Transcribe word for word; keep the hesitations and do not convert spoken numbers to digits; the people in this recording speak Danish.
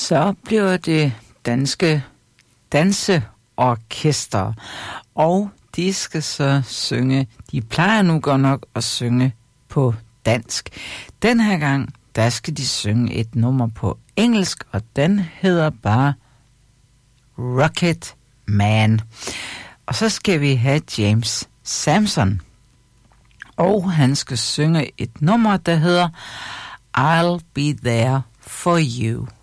Så bliver det danske danseorkester, og de skal så synge, de plejer nu godt nok at synge på dansk. Den her gang, der skal de synge et nummer på engelsk, og den hedder bare Rocket Man. Og så skal vi have James Samson, og han skal synge et nummer, der hedder I'll Be There For You.